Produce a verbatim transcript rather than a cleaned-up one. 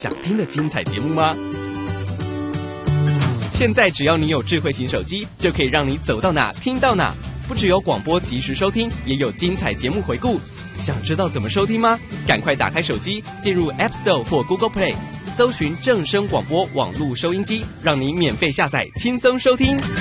想听的精彩节目吗？现在只要你有智慧型手机，就可以让你走到哪听到哪。不只有广播及时收听，也有精彩节目回顾。想知道怎么收听吗？赶快打开手机，进入 App Store 或 Google Play， 搜寻正声广播网络收音机，让你免费下载，轻松收听。